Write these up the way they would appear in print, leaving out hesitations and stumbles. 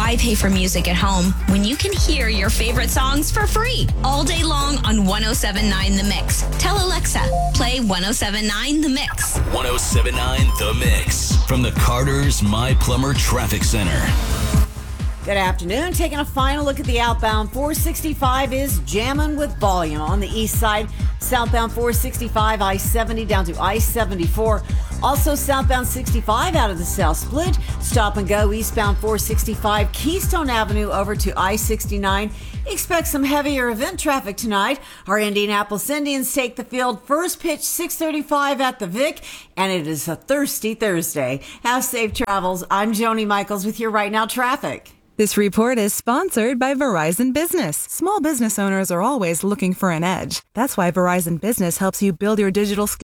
Why pay for music at home when you can hear your favorite songs for free all day long on 107.9 The Mix? Tell Alexa, play 107.9 The Mix. 107.9 The Mix from the Carter's My Plumber Traffic Center. Good afternoon. Taking a final look at the outbound 465 is jamming with volume on the east side. Southbound 465, I-70 down to I-74. Also southbound 65 out of the South Split. Stop and go eastbound 465 Keystone Avenue over to I-69. Expect some heavier event traffic tonight. Our Indianapolis Indians take the field. First pitch 6:35 at the Vic, and it is a thirsty Thursday. Have safe travels. I'm Joni Michaels with your Right Now traffic. This report is sponsored by Verizon Business. Small business owners are always looking for an edge. That's why Verizon Business helps you build your digital skills.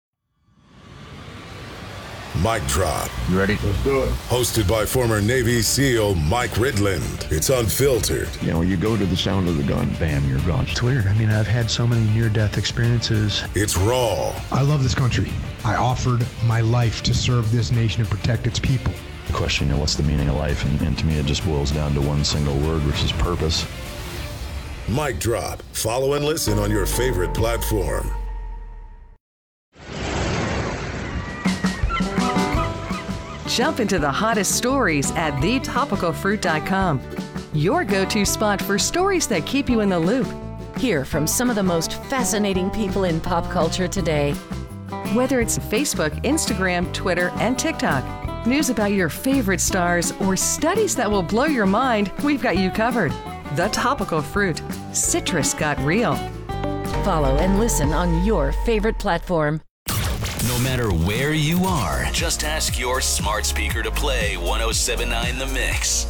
Mic Drop. You ready? Let's do it. Hosted by former Navy SEAL Mike Ridland. It's unfiltered. You know, you go to the sound of the gun, bam, you're gone. It's weird. I mean, I've had so many near-death experiences. It's raw. I love this country. I offered my life to serve this nation and protect its people. Question, you know, what's the meaning of life? And to me, it just boils down to one single word, which is purpose. Mic Drop. Follow and listen on your favorite platform. Jump into the hottest stories at thetopicalfruit.com. Your go-to spot for stories that keep you in the loop. Hear from some of the most fascinating people in pop culture today. Whether it's Facebook, Instagram, Twitter, and TikTok, news about your favorite stars, or studies that will blow your mind, we've got you covered. The Topical Fruit. Citrus got real. Follow and listen on your favorite platform. No matter where you are, just ask your smart speaker to play 107.9 The Mix.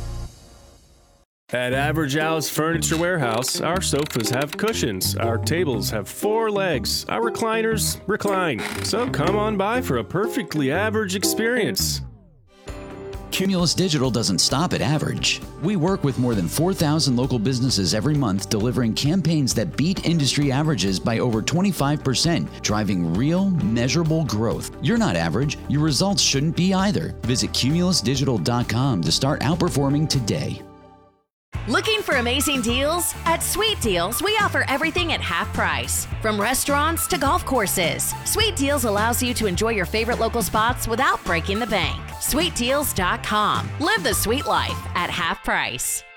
At Average Al's Furniture Warehouse, our sofas have cushions, our tables have 4 legs, our recliners recline. So come on by for a perfectly average experience. Cumulus Digital doesn't stop at average. We work with more than 4,000 local businesses every month, delivering campaigns that beat industry averages by over 25%, driving real, measurable growth. You're not average. Your results shouldn't be either. Visit cumulusdigital.com to start outperforming today. Looking for amazing deals? At Sweet Deals, we offer everything at half price. From restaurants to golf courses, Sweet Deals allows you to enjoy your favorite local spots without breaking the bank. SweetDeals.com. Live the sweet life at half price.